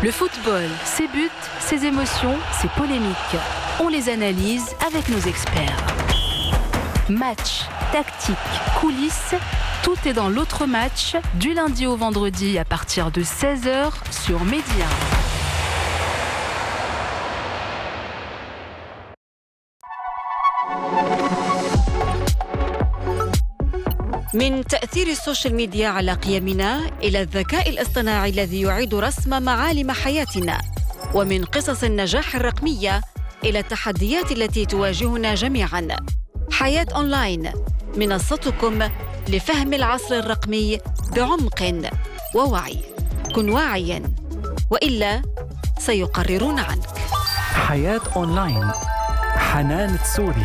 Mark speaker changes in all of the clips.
Speaker 1: Le football, ses buts, ses émotions, ses polémiques. On les analyse avec nos experts. Match, tactique, coulisses, tout est dans l'autre match, du lundi au vendredi à partir de 16h sur Média.
Speaker 2: من تأثير السوشيال ميديا على قيمنا إلى الذكاء الاصطناعي الذي يعيد رسم معالم حياتنا، ومن قصص النجاح الرقمية إلى التحديات التي تواجهنا جميعاً. حياة أونلاين، منصتكم لفهم العصر الرقمي بعمق ووعي. كن واعياً وإلا سيقررون عنك.
Speaker 3: حياة أونلاين، حنان تسوري.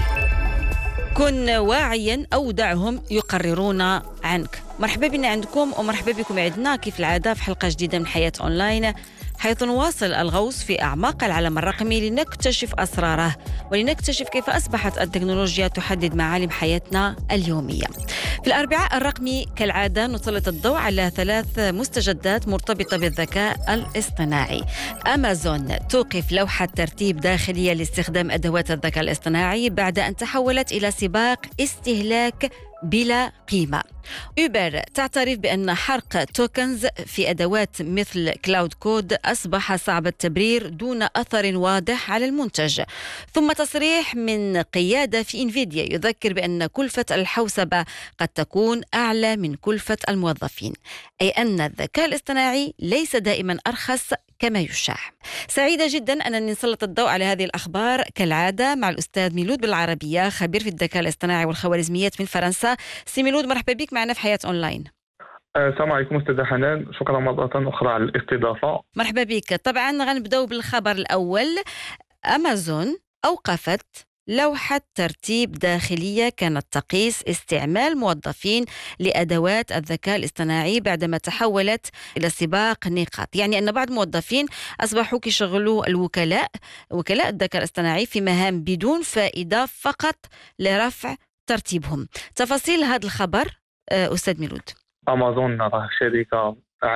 Speaker 2: كن واعياً أو دعهم يقررون عنك. مرحبا بنا عندكم ومرحبا بكم عندنا كيف العادة في حلقة جديدة من حياة أونلاين، حيث نواصل الغوص في أعماق العالم الرقمي لنكتشف أسراره ولنكتشف كيف أصبحت التكنولوجيا تحدد معالم حياتنا اليومية. في الأربعاء الرقمي كالعادة نسلط الضوء على 3 مستجدات مرتبطة بالذكاء الاصطناعي. أمازون توقف لوحة ترتيب داخلية لاستخدام أدوات الذكاء الاصطناعي بعد أن تحولت إلى سباق استهلاك بلا قيمة. أوبر تعترف بأن حرق توكنز في أدوات مثل كلاود كود أصبح صعب التبرير دون أثر واضح على المنتج. ثم تصريح من قيادة في إنفيديا يذكر بأن كلفة الحوسبة قد تكون أعلى من كلفة الموظفين، أي أن الذكاء الاصطناعي ليس دائما أرخص كما يشاع. سعيدة جدا أنني نسلط الضوء على هذه الأخبار كالعادة مع الأستاذ ميلود بالعربية، خبير في الذكاء الاصطناعي والخوارزميات من فرنسا. سي ميلود، مرحبا بك معنا في حياة أونلاين.
Speaker 4: السلام عليكم أستاذة حنان، شكرا مرة أخرى على الاستضافة.
Speaker 2: مرحبا بك. طبعا غنبداو بالخبر الأول. أمازون أوقفت لوحة ترتيب داخلية كانت تقيس استعمال موظفين لأدوات الذكاء الاصطناعي بعدما تحولت إلى سباق نقاط، يعني أن بعض الموظفين أصبحوا كيشغلوا وكلاء الذكاء الاصطناعي في مهام بدون فائدة فقط لرفع ترتيبهم. تفاصيل هذا الخبر أستاذ ميلود.
Speaker 4: أمازون راه شركة